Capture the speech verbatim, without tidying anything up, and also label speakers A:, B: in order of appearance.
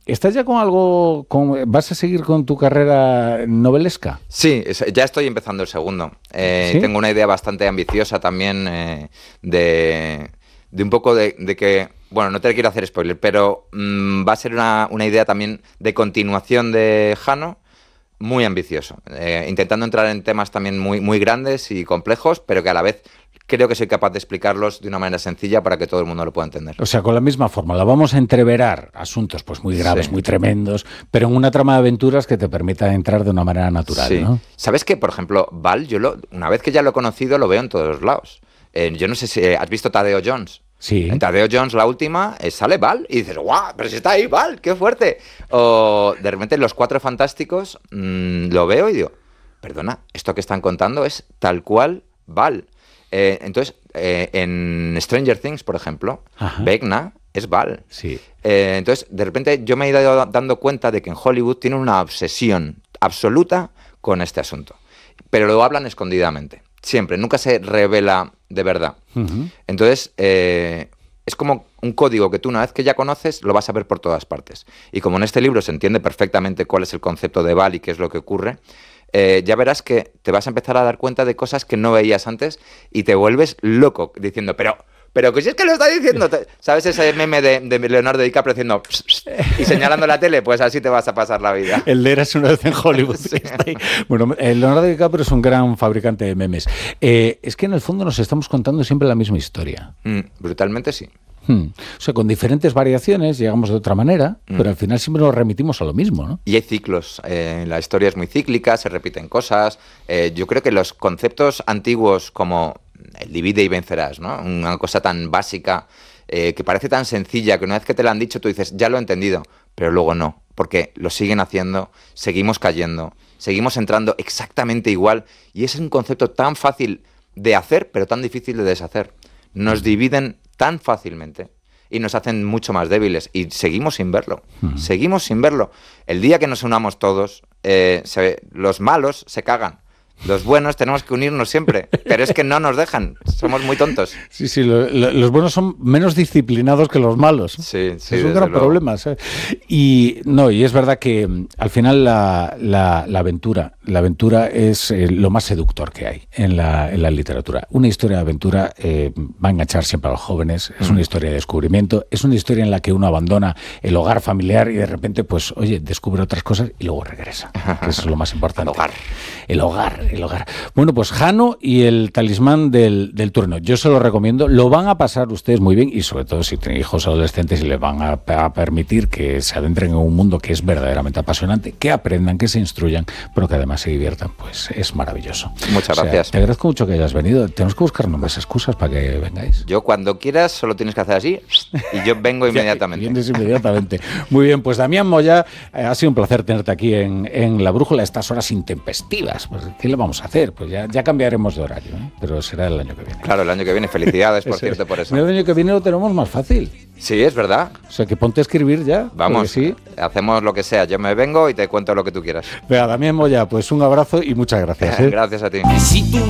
A: ¿Estás ya con algo, con, vas a seguir con tu carrera novelesca?
B: Sí, es, ya estoy empezando el segundo. Eh, ¿Sí? Tengo una idea bastante ambiciosa también eh, de, de un poco de, de que, bueno, no te quiero hacer spoiler, pero mmm, va a ser una, una idea también de continuación de Jano, muy ambicioso, eh, intentando entrar en temas también muy, muy grandes y complejos, pero que a la vez creo que soy capaz de explicarlos de una manera sencilla para que todo el mundo lo pueda entender.
A: O sea, con la misma fórmula, vamos a entreverar asuntos pues muy graves, sí. muy tremendos, pero en una trama de aventuras que te permita entrar de una manera natural,
B: sí.
A: ¿no?
B: ¿Sabes que, por ejemplo, Val, yo lo, una vez que ya lo he conocido, lo veo en todos lados? Eh, yo no sé si has visto Tadeo Jones.
A: Sí.
B: En Tadeo Jones, la última, eh, sale Val y dices, ¡guau! Pero si está ahí Val, ¡qué fuerte! O de repente Los Cuatro Fantásticos, mmm, lo veo y digo, perdona, esto que están contando es tal cual Val. Eh, entonces, eh, en Stranger Things, por ejemplo, Ajá. Vecna es Val.
A: Sí.
B: Eh, entonces, de repente yo me he ido dando cuenta de que en Hollywood tienen una obsesión absoluta con este asunto. Pero lo hablan escondidamente. Siempre, nunca se revela de verdad. Uh-huh. Entonces, eh, es como un código que tú una vez que ya conoces, lo vas a ver por todas partes. Y como en este libro se entiende perfectamente cuál es el concepto de Val y qué es lo que ocurre, eh, ya verás que te vas a empezar a dar cuenta de cosas que no veías antes y te vuelves loco diciendo, pero... Pero que si es que lo está diciendo, ¿sabes ese meme de, de Leonardo DiCaprio haciendo pss, pss, y señalando la tele? Pues así te vas a pasar la vida.
A: El de Eras una vez en Hollywood. Sí. Bueno, Leonardo DiCaprio es un gran fabricante de memes. Eh, es que en el fondo nos estamos contando siempre la misma historia.
B: Mm, brutalmente sí.
A: Hmm. O sea, con diferentes variaciones llegamos de otra manera, mm. pero al final siempre nos remitimos a lo mismo, ¿no?
B: Y hay ciclos. Eh, la historia es muy cíclica, se repiten cosas. Eh, yo creo que los conceptos antiguos como el divide y vencerás, ¿no? Una cosa tan básica, eh, que parece tan sencilla, que una vez que te la han dicho tú dices, ya lo he entendido, pero luego no, porque lo siguen haciendo, seguimos cayendo, seguimos entrando exactamente igual, y es un concepto tan fácil de hacer, pero tan difícil de deshacer. Nos dividen tan fácilmente y nos hacen mucho más débiles, y seguimos sin verlo, uh-huh. seguimos sin verlo. El día que nos unamos todos, eh, se, los malos se cagan. Los buenos tenemos que unirnos siempre, pero es que no nos dejan, somos muy tontos.
A: Sí, sí, lo, lo, los buenos son menos disciplinados que los malos.
B: Sí, sí.
A: Es un gran
B: luego.
A: problema, ¿sabes? Y no, y es verdad que al final la, la, la aventura, la aventura es eh, lo más seductor que hay en la, en la literatura. Una historia de aventura eh, va a enganchar siempre a los jóvenes, es mm. una historia de descubrimiento, es una historia en la que uno abandona el hogar familiar y de repente, pues, oye, descubre otras cosas y luego regresa, que eso es lo más importante.
B: El hogar.
A: El hogar. El hogar. Bueno, pues Jano y el talismán del, del trueno. Yo se lo recomiendo. Lo van a pasar ustedes muy bien y sobre todo si tienen hijos adolescentes y les van a, a permitir que se adentren en un mundo que es verdaderamente apasionante, que aprendan, que se instruyan, pero que además se diviertan. Pues es maravilloso.
B: Muchas
A: o sea,
B: gracias.
A: Te agradezco mucho que hayas venido. Tenemos que buscar nombres, excusas para que vengáis.
B: Yo cuando quieras solo tienes que hacer así y yo vengo inmediatamente.
A: Vienes inmediatamente. Muy bien, pues Damián Moya, eh, ha sido un placer tenerte aquí en, en La Brújula a estas horas intempestivas. Pues, ¿qué le vamos a hacer? Pues ya, ya cambiaremos de horario, ¿eh? Pero será el año que viene.
B: Claro, el año que viene. Felicidades, por cierto, por eso.
A: El año que viene lo tenemos más fácil.
B: Sí, es verdad.
A: O sea, que ponte a escribir ya.
B: Vamos,
A: sí.
B: Hacemos lo que sea. Yo me vengo y te cuento lo que tú quieras.
A: Venga, Damián Moya, pues un abrazo y muchas gracias. ¿eh?
B: Gracias a ti.